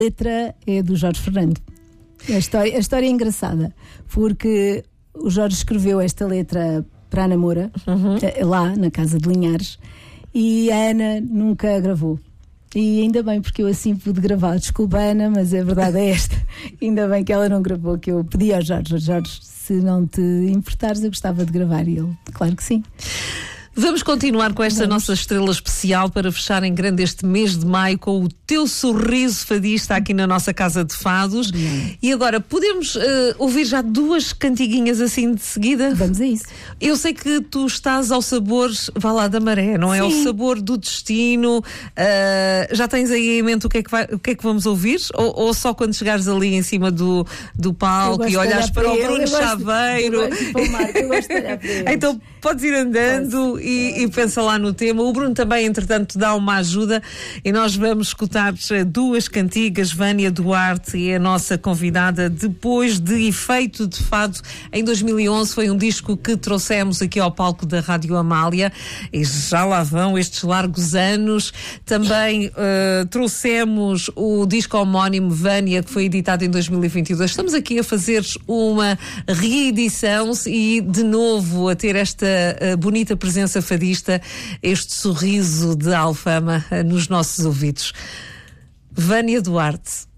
A letra é do Jorge Fernando. A história é engraçada, porque o Jorge escreveu esta letra para a Ana Moura, lá na casa de Linhares, e a Ana nunca a gravou. E ainda bem, porque eu assim pude gravar. Desculpa, Ana, mas a verdade é esta. Ainda bem que ela não gravou, que eu pedi ao Jorge: se não te importares, eu gostava de gravar. E ele, claro que sim. Vamos continuar com esta nossa estrela especial para fechar em grande este mês de maio com o teu sorriso fadista aqui na nossa Casa de Fados. E agora, podemos ouvir já duas cantiguinhas assim de seguida? Vamos a isso. Eu sei que tu estás ao sabor, vá lá, da maré, não é? Sim. Ao sabor do destino. Já tens aí em mente o que é que vamos ouvir? Ou só quando chegares ali em cima do palco e olhares para o Bruno Chaveiro? Eu gosto de olhar para ele. Então podes ir andando e pensa lá no tema. O Bruno também, entretanto, dá uma ajuda e nós vamos escutar duas cantigas. Vânia Duarte é a nossa convidada depois de Efeito de Fado. Em 2011 foi um disco que trouxemos aqui ao palco da Rádio Amália e já lá vão estes largos anos. Também trouxemos o disco homónimo Vânia, que foi editado em 2022. Estamos aqui a fazer uma reedição e de novo a ter esta bonita presença fadista, este sorriso de Alfama nos nossos ouvidos. Vânia Duarte.